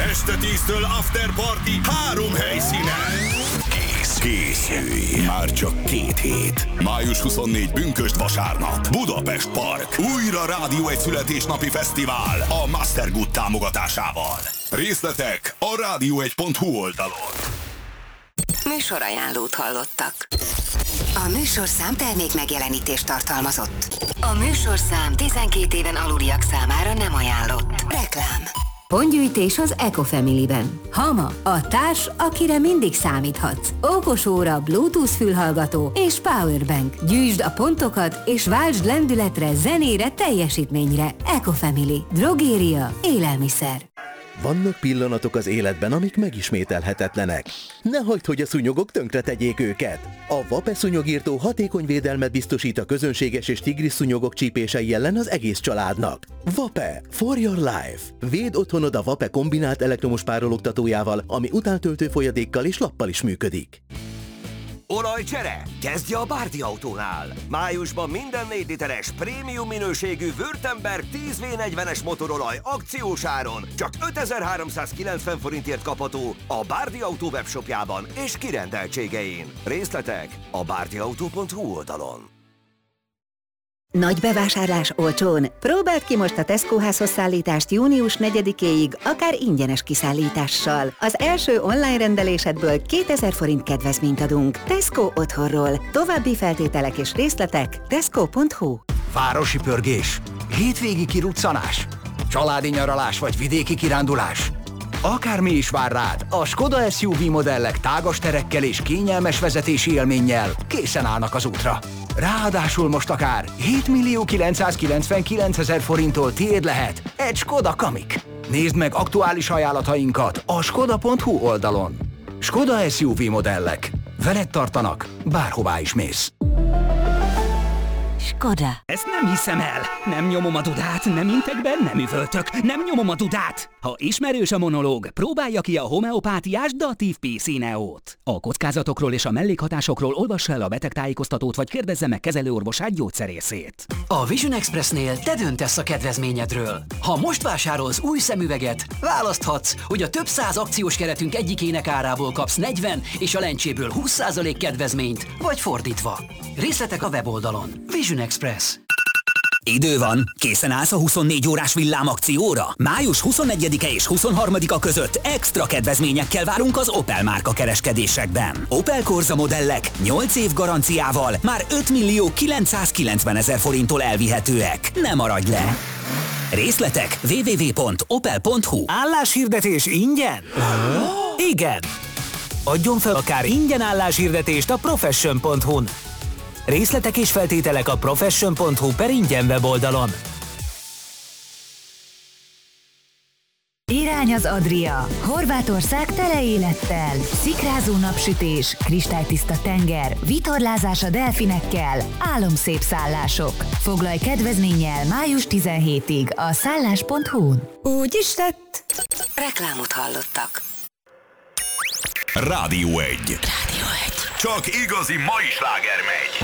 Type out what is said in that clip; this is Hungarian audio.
Este 10-től After Party 3 helyszínen. Készülj! Már csak 2 hét. Május 24 pünkösd vasárnap. Budapest Park. Újra Rádió 1 születésnapi fesztivál a Mastergood támogatásával. Részletek a radio1.hu oldalon. Műsorajánlót hallottak. A műsorszám termék megjelenítést tartalmazott. A műsorszám 12 éven aluliak számára nem ajánlott. Reklám. Pontgyűjtés az Ecofamily-ben. Hama, a társ, akire mindig számíthatsz. Okos óra, Bluetooth fülhallgató és powerbank. Gyűjtsd a pontokat és váltsd lendületre, zenére, teljesítményre. Ecofamily. Drogéria, élelmiszer. Vannak pillanatok az életben, amik megismételhetetlenek. Ne hagyd, hogy a szúnyogok tönkretegyék őket! A Vape szúnyogírtó hatékony védelmet biztosít a közönséges és tigris szúnyogok csípései ellen az egész családnak. Vape. For your life. Védd otthonod a Vape kombinált elektromos párologtatójával, ami utántöltő folyadékkal és lappal is működik. Olajcsere? Kezdje a Bárdi Autónál! Májusban minden 4 literes prémium minőségű Württemberg 10V40-es motorolaj akciós áron csak 5390 forintért kapható a Bárdi Autó webshopjában és kirendeltségein. Részletek a bárdiautó.hu oldalon. Nagy bevásárlás olcsón. Próbáld ki most a Tesco házhozszállítást június 4-éig, akár ingyenes kiszállítással. Az első online rendelésedből 2000 forint kedvezményt adunk. Tesco otthonról. További feltételek és részletek tesco.hu. Városi pörgés, hétvégi kiruccanás, családi nyaralás vagy vidéki kirándulás. Akármi is vár rád, a Skoda SUV modellek tágas terekkel és kényelmes vezetési élménnyel készen állnak az útra. Ráadásul most akár 7.999.000 forinttól tiéd lehet egy Skoda Kamiq. Nézd meg aktuális ajánlatainkat a skoda.hu oldalon. Skoda SUV modellek. Veled tartanak, bárhová is mész. Skoda. Ezt nem hiszem el. Nem nyomom a dudát, nem intek be, nem üvöltök, nem nyomom a dudát. Ha ismerős a monológ, próbálja ki a homeopátiás Datív PC Neót. A kockázatokról és a mellékhatásokról olvassa el a betegtájékoztatót, vagy kérdezze meg kezelőorvosát, gyógyszerészét. A Vision Expressnél te döntesz a kedvezményedről. Ha most vásárolsz új szemüveget, választhatsz, hogy a több száz akciós keretünk egyikének árából kapsz 40 és a lencséből 20% kedvezményt, vagy fordítva. Részletek a weboldalon. Vision Express. Idő van, készen állsz a 24 órás villámakcióra? Május 21-e és 23-a között extra kedvezményekkel várunk az Opel márka kereskedésekben. Opel Corsa modellek 8 év garanciával már 5.990.000 forinttól elvihetőek. Ne maradj le! Részletek www.opel.hu. Álláshirdetés ingyen? Igen! Adjon fel akár ingyen álláshirdetést a profession.hu-n. Részletek és feltételek a profession.hu/ingyen weboldalon. Irány az Adria. Horvátország tele élettel. Szikrázó napsütés, kristálytiszta tenger, vitorlázás a delfinekkel, álomszép szállások. Foglalj kedvezménnyel május 17-ig a szállás.hu-n. Úgy is lett. Reklámot hallottak. Rádió 1. Rádió 1. Csak igazi mai sláger megy.